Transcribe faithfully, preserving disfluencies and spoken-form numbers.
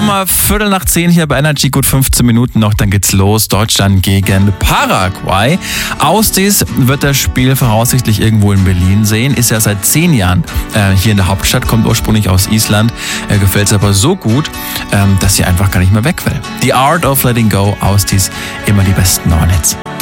mal Viertel nach zehn hier bei Energy, gut fünfzehn Minuten noch, dann geht's los. Deutschland gegen Paraguay. Austis wird das Spiel voraussichtlich irgendwo in Berlin sehen, ist ja seit zehn Jahren äh, hier in der Hauptstadt, kommt ursprünglich aus Island, äh, gefällt es aber so gut, ähm, dass sie einfach gar nicht mehr weg will. The Art of Letting Go, Austis, immer die besten neuen Hits.